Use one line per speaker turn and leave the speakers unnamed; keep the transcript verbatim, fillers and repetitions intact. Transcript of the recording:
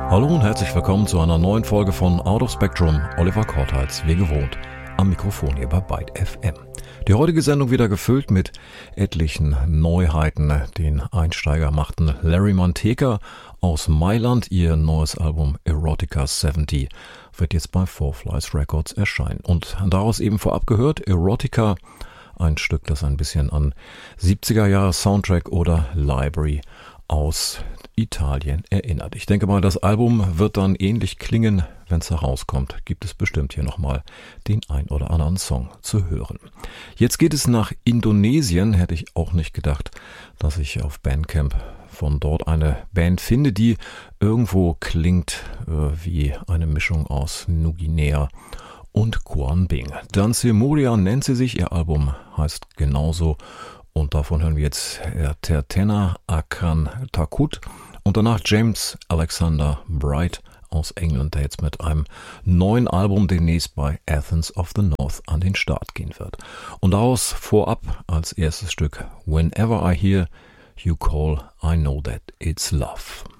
Hallo und herzlich willkommen zu einer neuen Folge von Out of Spectrum. Oliver Kortals, wie gewohnt, am Mikrofon hier bei Byte F M. Die heutige Sendung wieder gefüllt mit etlichen Neuheiten. Den Einsteiger machten Larry Manteca aus Mailand. Ihr neues Album Erotica siebzig wird jetzt bei Four Flies Records erscheinen. Und daraus eben vorab gehört Erotica, ein Stück, das ein bisschen an siebziger Jahre Soundtrack oder Library aus Italien erinnert. Ich denke mal, das Album wird dann ähnlich klingen, wenn es herauskommt. Gibt es bestimmt hier nochmal den ein oder anderen Song zu hören. Jetzt geht es nach Indonesien. Hätte ich auch nicht gedacht, dass ich auf Bandcamp von dort eine Band finde, die irgendwo klingt äh, wie eine Mischung aus Neuguinea und Quang Binh. Danse Moria nennt sie sich, ihr Album heißt genauso. Und davon hören wir jetzt Tertena Akan Takut und danach James Alexander Bright aus England, der jetzt mit einem neuen Album demnächst bei Athens of the North an den Start gehen wird. Und daraus vorab als erstes Stück Whenever I Hear You Call, I Know That It's Love.